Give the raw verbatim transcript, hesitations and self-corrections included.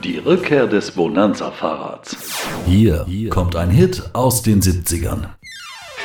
Die Rückkehr des Bonanza-Fahrrads. Hier kommt ein Hit aus den siebzigern.